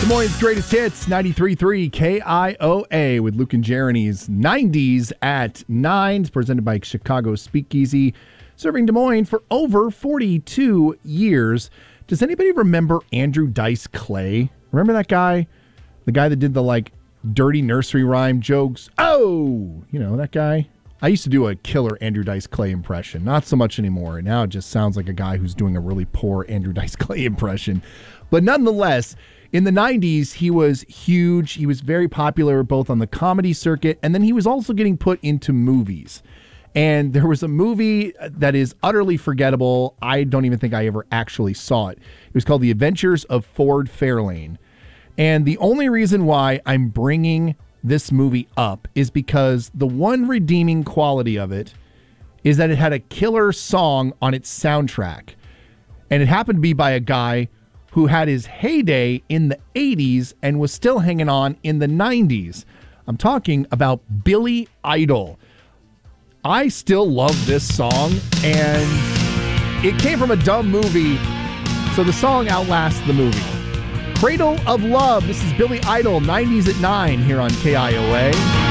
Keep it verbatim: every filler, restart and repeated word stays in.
Des Moines' greatest hits, ninety-three point three K I O A with Luke and Jeremy's nineties at nine. It's presented by Chicago Speakeasy, serving Des Moines for over forty-two years. Does anybody remember Andrew Dice Clay? Remember that guy? The guy that did the, like, dirty nursery rhyme jokes? Oh! You know, that guy? I used to do a killer Andrew Dice Clay impression. Not so much anymore. Now it just sounds like a guy who's doing a really poor Andrew Dice Clay impression. But nonetheless, in the nineties, he was huge. He was very popular both on the comedy circuit, and then he was also getting put into movies. And there was a movie that is utterly forgettable. I don't even think I ever actually saw it. It was called The Adventures of Ford Fairlane. And the only reason why I'm bringing this movie up is because the one redeeming quality of it is that it had a killer song on its soundtrack. And it happened to be by a guy who had his heyday in the eighties and was still hanging on in the nineties. I'm talking about Billy Idol. I still love this song, and it came from a dumb movie, so the song outlasts the movie. Cradle of Love. This is Billy Idol, nineties at nine here on K I O A.